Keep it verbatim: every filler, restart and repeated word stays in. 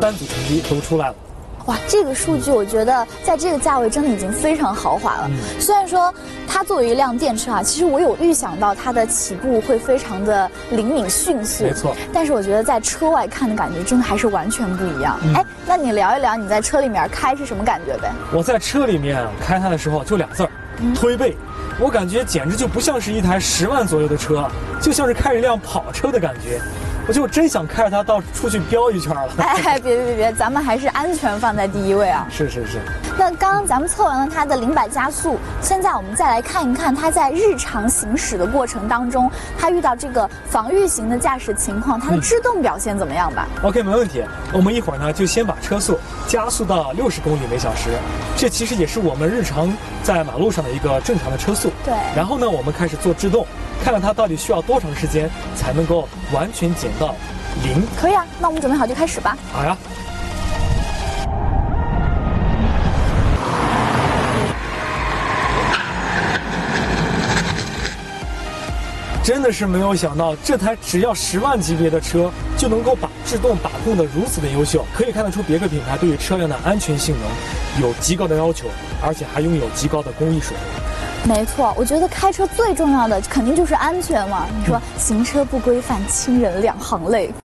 单组成绩都出来了。 哇，这个数据我觉得在这个价位真的已经非常豪华了。嗯、虽然说它作为一辆电车啊，其实我有预想到它的起步会非常的灵敏迅速， 没错。但是我觉得在车外看的感觉真的还是完全不一样。哎、嗯，那你聊一聊你在车里面开是什么感觉呗？ 我在车里面开它的时候就俩字儿，嗯、推背。我感觉简直就不像是一台十万左右的车，就像是开着一辆跑车的感觉。我就真想开着它到处去飙一圈了。 哎，别别别别，咱们还是安全放在第一位啊！ 是是是。 那刚刚咱们测完了它的零百加速，现在我们再来看一看它在日常行驶的过程当中，它遇到这个防御型的驾驶情况，它的制动表现怎么样吧、 嗯、？OK， 没问题。我们一会儿呢就先把车速加速到六十公里每小时，这其实也是我们日常在马路上的一个正常的车速。 对。 然后呢，我们开始做制动。看看它到底需要多长时间才能够完全减到零？ 可以啊，那我们准备好就开始吧。 好呀。真的是没有想到，这台只要十万级别的车就能够把制动把控得如此的优秀，可以看得出别克品牌对于车辆的安全性能有极高的要求，而且还拥有极高的工艺水平。 没错，我觉得开车最重要的肯定就是安全嘛。你说行车不规范，亲人两行泪。